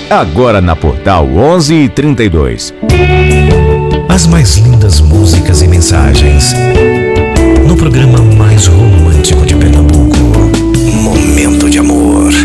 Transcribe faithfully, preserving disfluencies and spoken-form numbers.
agora na Portal onze e trinta e dois. As mais lindas músicas e mensagens